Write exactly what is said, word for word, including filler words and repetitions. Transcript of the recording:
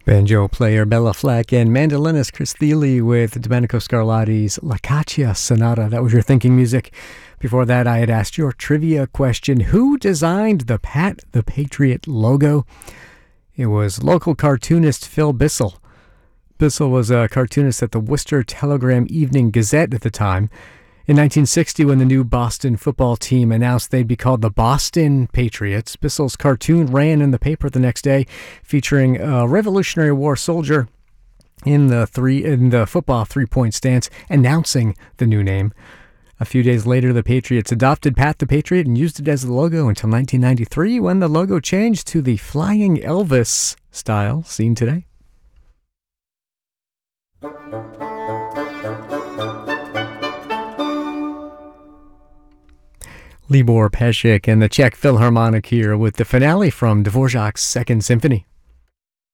Banjo player Bella Fleck and mandolinist Chris Thile with Domenico Scarlatti's La Caccia Sonata. That was your thinking music. Before that, I had asked your trivia question. Who designed the Pat the Patriot logo? It was local cartoonist Phil Bissell. Bissell was a cartoonist at the Worcester Telegram Evening Gazette at the time. In nineteen sixty, when the new Boston football team announced they'd be called the Boston Patriots, Bissell's cartoon ran in the paper the next day, featuring a Revolutionary War soldier in the three in the football three-point stance, announcing the new name. A few days later, the Patriots adopted Pat the Patriot and used it as the logo until nineteen ninety-three, when the logo changed to the Flying Elvis style seen today. Libor Pesik and the Czech Philharmonic here with the finale from Dvorak's Second Symphony.